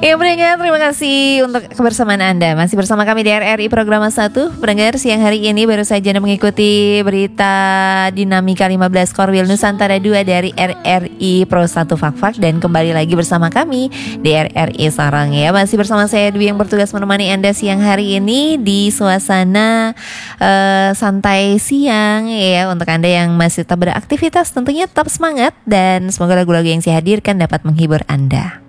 Ya pendengar, terima kasih untuk kebersamaan Anda. Masih bersama kami di RRI Program 1. Pendengar, siang hari ini baru saja Anda mengikuti berita Dinamika 15 Korwil Nusantara 2 dari RRI Pro 1 Fakfak. Dan kembali lagi bersama kami di RRI Sarang ya. Masih bersama saya Dwi yang bertugas menemani Anda siang hari ini di suasana santai siang ya. Untuk Anda yang masih tetap beraktivitas tentunya tetap semangat. Dan semoga lagu-lagu yang saya hadirkan dapat menghibur Anda.